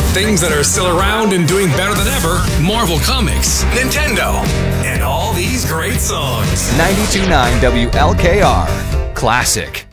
Things that are still around and doing better than ever, Marvel Comics, Nintendo, and all these great songs. 92.9 WLKR. Classic.